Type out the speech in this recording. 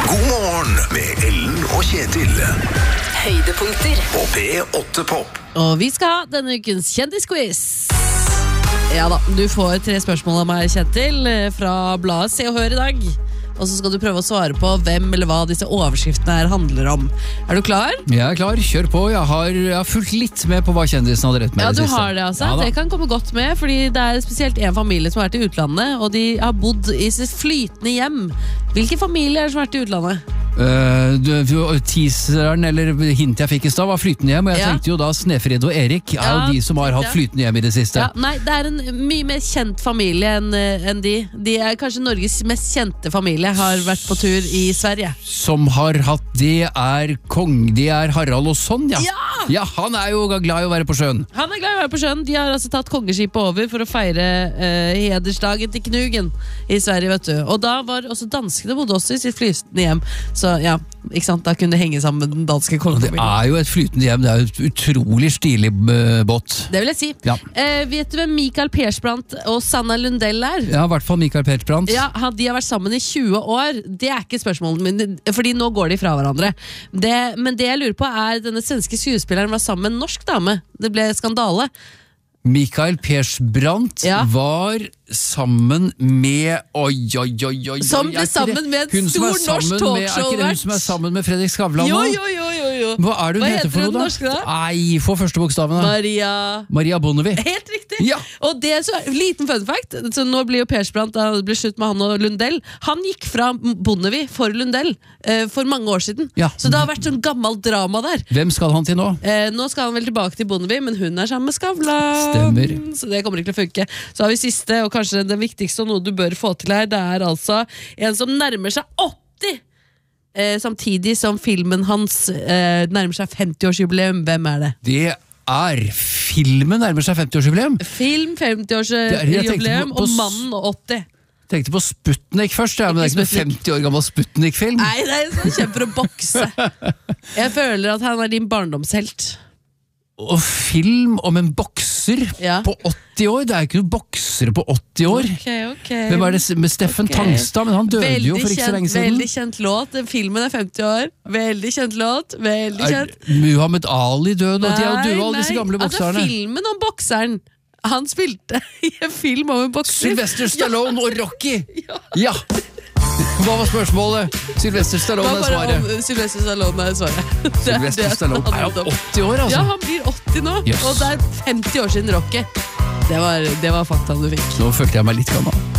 God morgen med Ellen og Kjetil. Høydepunkter På P8 Pop. Og vi skal ha denne ukens kjendisquiz. Ja da, du får 3 spørsmål av meg, Kjetil, fra bladet Se og Hør i dag. Og så skal du prøve å svare på hvem eller hva disse overskriftene her handler om. Er du klar? Jeg er klar, kjør på. Jeg har fulgt litt med på hva kjendisen hadde rett med Ja, det du siste. har det altså. Ja, da. Det kan komme godt med, fordi det er spesielt en familie som har vært i utlandet, og de har bodd i sitt flytende hjem. Hvilken familie er det som har vært i utlandet? Teaseren eller hintet jeg fikk i sted var flytende hjem, og jeg Ja. tenkte jo da Snefrid og Erik er jo Ja, de som har hatt ja. flytende hjem i det siste. Ja, nei, det er en mye mer kjent familie enn de. De er kanskje Norges mest kjente familie, har vært på tur i Sverige. Som har hatt, det er Harald og Sonja. Ja! Ja, han er jo glad i å være på sjøen. Han er glad i å være på sjøen. De har altså tatt kongeskipet over for å feire hedersdagen til Knugen i Sverige, vet du. Og da var også danskene bodde også i sitt flytende hjem. Så ja, ikke sant, da kunne det henge sammen med den danske Det kongefamilien. er jo et flytende hjem, det er jo et utrolig stilig båt. Det vil jeg si. Ja. Vet du hvem Mikael Persbrandt og Sanna Lundell er? Ja, i hvert fall Mikael Persbrandt. Ja, De har vært sammen i 20 år. Det er ikke spørsmålet mitt, fordi nå går de fra hverandre. Men det jeg lurer på er, denne svenske skuespilleren var sammen med en norsk dame. Det ble skandale. Mikael Persbrandt Ja. var sammen med Oi. Som ble Er ikke det sammen med en hun som er stor norsk sammen med- Er ikke det hun talkshow-vert? som er sammen med Fredrik Skavlan Jo. nå? Hva er det hun heter for noe, den da? norske da? Nei, få første bokstavene. Maria Bonnevie. Helt riktig! Ja. Og det er så liten fun fact. Så nå blir jo Persbrandt, da det ble slutt med han og Lundell. Han gikk fra Bonnevie for Lundell for mange år siden. Ja. Så det har vært sånn gammelt drama der. Hvem skal han til nå? Nå skal han vel tilbake til Bonnevie, men hun er sammen med Skavlan. Stemmer. Så det kommer ikke til å funke. Så har vi siste, og kanskje den viktigste, og noe du bør få til her. Det er altså en som nærmer seg 80! Samtidig som filmen hans nærmer seg 50-årsjubileum. Hvem er det? Det er filmen nærmer seg 50-årsjubileum. Film, Jeg 50-årsjubileum, tenkte på- og mannen 80. Tenkte på Sputnik først, ja, men det er ikke med 50 år gammel Sputnik-film. Nei, det er sånn kjemper å bokse. Jeg føler at han er din barndomshelt. Og film om en bokser Ja. på 80 år. Det er ikke noen boksere på 80 år. Ok. Hvem er det med Steffen Ok. Tangstad? Men han døde jo for ikke så lenge siden. Veldig kjent låt. Den filmen er 50 år. Veldig kjent låt. Veldig kjent. Er Muhammad Ali død? Og de er jo døde, alle disse gamle Altså bokserne. filmen om bokseren. Han spilte i en film om en bokser. Sylvester Stallone og Rocky! Ja! Hva var spørsmålet? Sylvester Stallone er svaret. Sylvester Stallone er svaret. Sylvester Stallone er jo 80 år, altså. Ja, han blir 80 nå. Yes. Og det er 50 år siden Rocky. Det var faktaen du fikk. Nå følte jeg meg litt gammel.